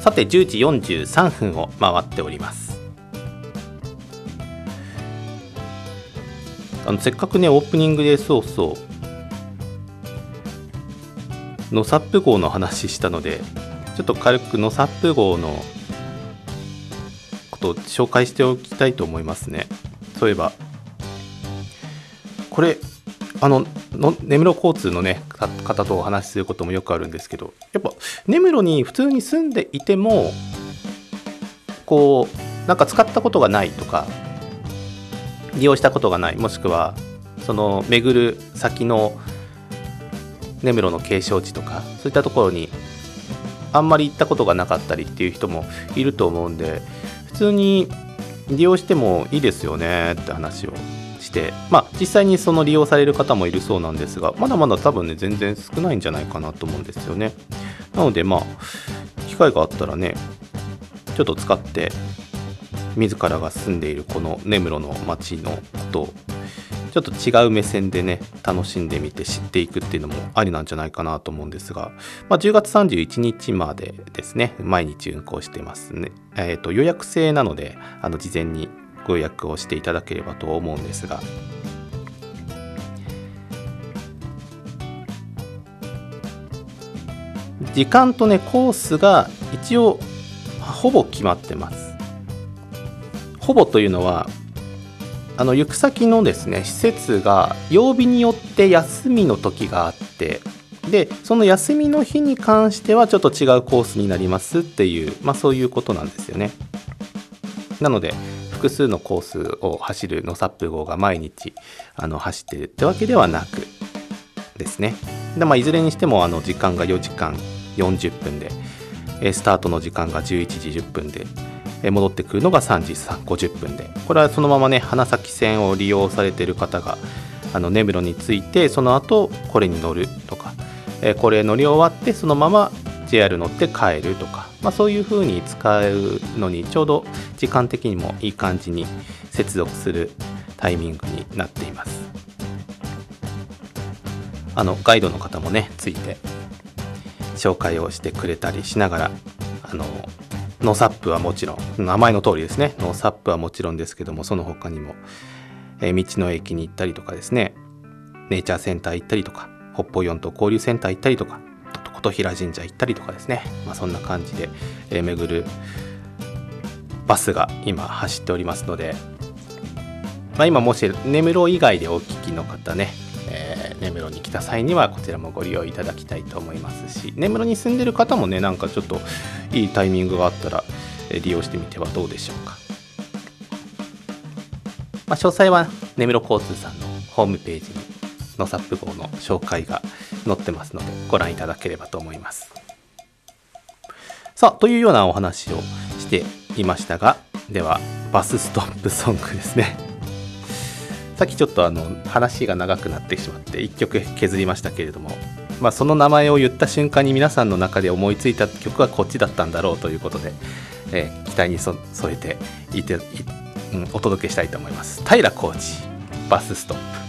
さて10時43分を回っております。せっかくねオープニングでそうノサップ号の話したので、ちょっと軽くノサップ号のことを紹介しておきたいと思いますね。そういえばこれ根室交通のね方とお話しすることもよくあるんですけど、やっぱ根室に普通に住んでいてもこうなんか使ったことがないとか利用したことがない、もしくはその巡る先の根室の景勝地とかそういったところにあんまり行ったことがなかったりっていう人もいると思うんで、普通に利用してもいいですよねって話をして、実際にその利用される方もいるそうなんですが、まだまだ多分ね全然少ないんじゃないかなと思うんですよね。なので機会があったらねちょっと使って自らが住んでいるこの根室の街のことをちょっと違う目線でね楽しんでみて知っていくっていうのもありなんじゃないかなと思うんですが、10月31日までですね毎日運行してますね。予約制なので事前にご予約をしていただければと思うんですが、時間とねコースが一応ほぼ決まってます。ほぼというのは行く先のですね施設が曜日によって休みの時があって、でその休みの日に関してはちょっと違うコースになりますっていう、そういうことなんですよね。なので複数のコースを走るノサップ号が毎日走ってるってわけではなくですね。で、いずれにしても時間が4時間40分でスタートの時間が11時10分で戻ってくるのが3時50分で、これはそのままね花咲線を利用されている方が根室に着いてその後これに乗るとか、これ乗り終わってそのまま JR 乗って帰るとか、そういう風に使うのにちょうど時間的にもいい感じに接続するタイミングになっています。ガイドの方もねついて紹介をしてくれたりしながらノサップはもちろん名前の通りですね、ノサップはもちろんですけども、その他にも、道の駅に行ったりとかですね、ネイチャーセンター行ったりとか、北方四島交流センター行ったりとか、琴平神社行ったりとかですね、そんな感じで、巡るバスが今走っておりますので、今もし根室以外でお聞きの方ね、根室に来た際にはこちらもご利用いただきたいと思いますし、根室に住んでる方もねなんかちょっといいタイミングがあったら利用してみてはどうでしょうか。詳細は根室交通さんのホームページにノサップ号の紹介が載ってますのでご覧いただければと思います。さあというようなお話をしていましたが、ではバスストップソングですね。さっきちょっと話が長くなってしまって1曲削りましたけれども、その名前を言った瞬間に皆さんの中で思いついた曲はこっちだったんだろうということで、期待に添えてお届けしたいと思います。平浩二バスストップ。